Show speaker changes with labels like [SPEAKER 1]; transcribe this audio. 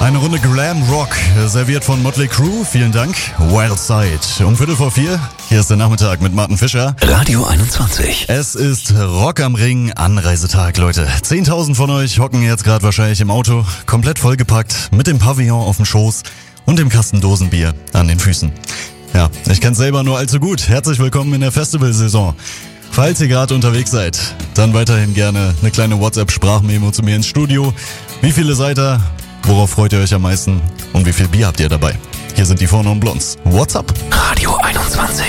[SPEAKER 1] Eine Runde Glam Rock, serviert von Motley Crue. Vielen Dank. Wild Side. Um 3:45. Hier ist der Nachmittag mit Martin Fischer.
[SPEAKER 2] Radio 21.
[SPEAKER 1] Es ist Rock am Ring, Anreisetag, Leute. 10.000 von euch hocken jetzt gerade wahrscheinlich im Auto, komplett vollgepackt, mit dem Pavillon auf dem Schoß und dem Kasten Dosenbier an den Füßen. Ja, ich kenn's selber nur allzu gut. Herzlich willkommen in der Festivalsaison. Falls ihr gerade unterwegs seid, dann weiterhin gerne eine kleine WhatsApp-Sprachmemo zu mir ins Studio. Wie viele seid ihr? Worauf freut ihr euch am meisten? Und wie viel Bier habt ihr dabei? Hier sind die Four Non Blondes. What's up?
[SPEAKER 2] Radio 21.